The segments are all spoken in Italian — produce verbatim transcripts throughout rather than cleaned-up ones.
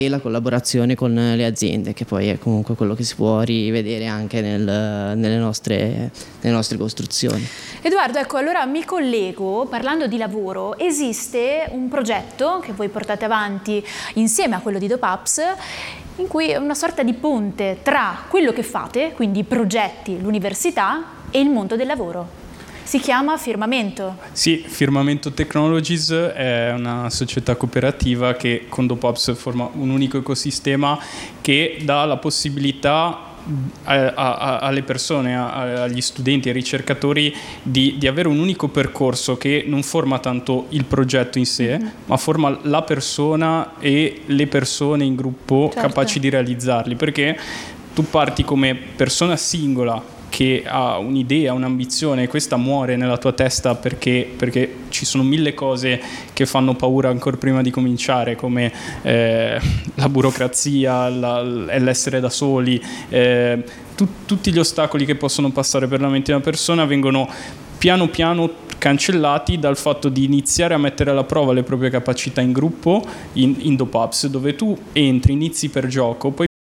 e la collaborazione con le aziende, che poi è comunque quello che si può rivedere anche nel, nelle, nostre, nelle nostre costruzioni. Edoardo, ecco, allora mi collego, parlando di lavoro, esiste un progetto che voi portate avanti insieme a quello di DOPAPS, in cui è una sorta di ponte tra quello che fate, quindi i progetti, l'università, e il mondo del lavoro. Si chiama Firmamento. Sì, Firmamento Technologies è una società cooperativa che con DOPAPS forma un unico ecosistema che dà la possibilità a, a, alle persone, a, agli studenti, ai ricercatori di, di avere un unico percorso che non forma tanto il progetto in sé, mm-hmm. ma forma la persona e le persone in gruppo, certo. capaci di realizzarli, perché tu parti come persona singola che ha un'idea, un'ambizione, e questa muore nella tua testa perché, perché ci sono mille cose che fanno paura ancora prima di cominciare, come eh, la burocrazia, la, l'essere da soli, eh, tu, tutti gli ostacoli che possono passare per la mente di una persona vengono piano piano cancellati dal fatto di iniziare a mettere alla prova le proprie capacità in gruppo in, in DOPAPS, dove tu entri, inizi per gioco, poi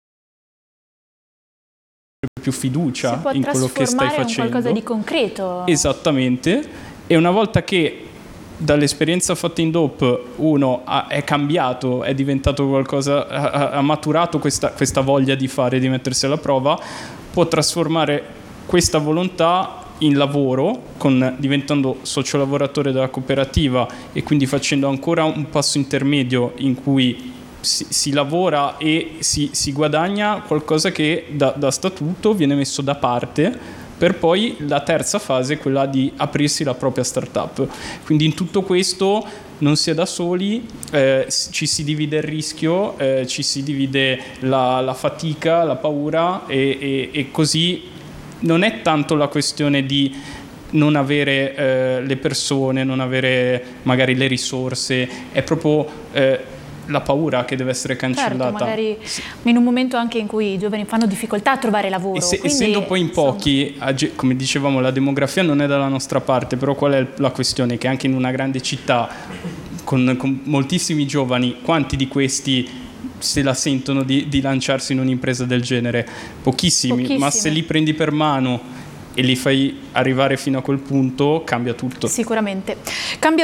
più fiducia in quello che stai facendo, in qualcosa di concreto. Esattamente. E una volta che dall'esperienza fatta in D O P uno ha, è cambiato, è diventato qualcosa, ha, ha maturato questa, questa voglia di fare, di mettersi alla prova, può trasformare questa volontà in lavoro, con, diventando socio lavoratore della cooperativa e quindi facendo ancora un passo intermedio in cui Si, si lavora e si, si guadagna qualcosa che da, da statuto viene messo da parte, per poi la terza fase, quella di aprirsi la propria startup. Quindi in tutto questo non si è da soli, eh, ci si divide il rischio, eh, ci si divide la, la fatica, la paura e, e, e così non è tanto la questione di non avere eh, le persone, non avere magari le risorse, è proprio eh, la paura che deve essere cancellata. Certo, magari in un momento anche in cui i giovani fanno difficoltà a trovare lavoro. E se, quindi, essendo poi in insomma... pochi, come dicevamo, la demografia non è dalla nostra parte, però qual è la questione? Che anche in una grande città con, con moltissimi giovani, quanti di questi se la sentono di, di lanciarsi in un'impresa del genere? Pochissimi, Pochissimi, ma se li prendi per mano e li fai arrivare fino a quel punto, cambia tutto. Sicuramente. Cambia